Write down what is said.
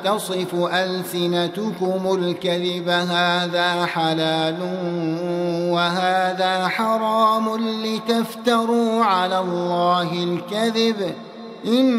تصف ألسنتكم الكذب هذا حلال وهذا حرام لتفتروا على الله الكذب إن